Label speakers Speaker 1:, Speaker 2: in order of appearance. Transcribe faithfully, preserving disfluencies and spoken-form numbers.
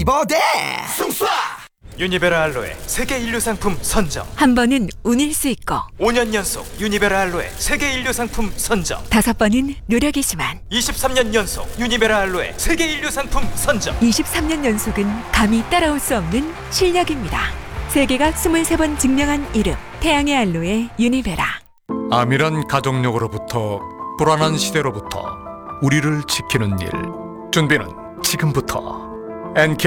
Speaker 1: 리버데 숭쏴
Speaker 2: 유니베라 알로에 세계 인류 상품 선정.
Speaker 3: 한 번은 운일 수 있고
Speaker 2: 오 년 연속 유니베라 알로에 세계 인류 상품 선정.
Speaker 3: 다섯 번은 노력이지만
Speaker 2: 이십삼 년 연속 유니베라 알로에 세계 인류 상품 선정.
Speaker 3: 이십삼 년 연속은 감히 따라올 수 없는 실력입니다. 세계가 이십삼 번 증명한 이름, 태양의 알로에 유니베라.
Speaker 4: 암이란 가족력으로부터 불안한 시대로부터 우리를 지키는 일. 준비는 지금부터. 엔케이